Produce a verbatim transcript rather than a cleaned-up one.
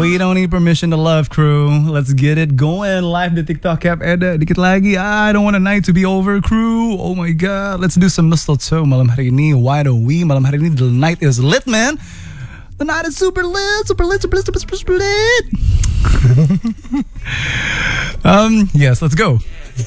We don't need permission to love, crew. Let's get it going. Live di TikTok app ada dikit lagi. I don't want a night to be over, crew. Oh my god. Let's do some mistletoe malam hari ini. Why don't we? Malam hari ini the night is lit, man. The night is super lit, super lit, super lit, super, super, super lit. um, yes, let's go.